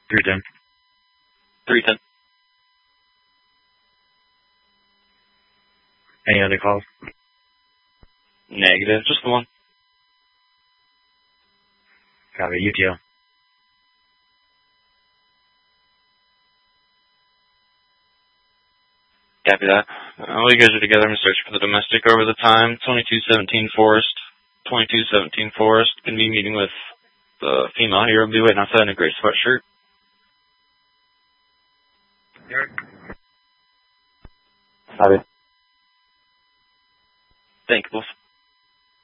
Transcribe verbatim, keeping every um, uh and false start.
three ten. three ten. Any other calls? Negative, just the one. Copy, U T O. Copy that. Uh, while you guys are together, I'm going to search for the domestic over the time. twenty-two seventeen Forest. twenty-two seventeen Forest. Going to be meeting with the female here. I'll be waiting outside in a gray sweatshirt. Copy. Thank you both.